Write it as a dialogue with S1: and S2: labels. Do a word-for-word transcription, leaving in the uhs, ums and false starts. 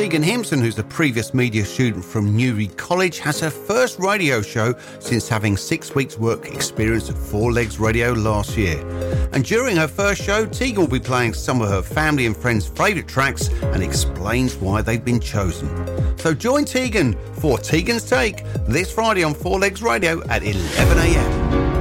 S1: Tegan Himpson, who's a previous media student from Newry College, has her first radio show since having six weeks' work experience at Four Legs Radio last year. And during her first show, Tegan will be playing some of her family and friends' favourite tracks and explains why they've been chosen. So join Tegan for Tegan's Take this Friday on Four Legs Radio at eleven a m.